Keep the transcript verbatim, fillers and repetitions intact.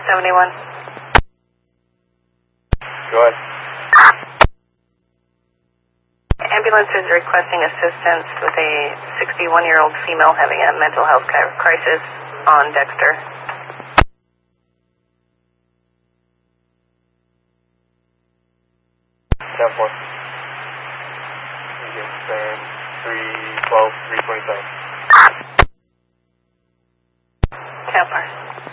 seventy-one. Go ahead. Ambulance is requesting assistance with a sixty-one-year-old female having a mental health crisis on Dexter. ten four. three twelve, three twenty-seven. ten four.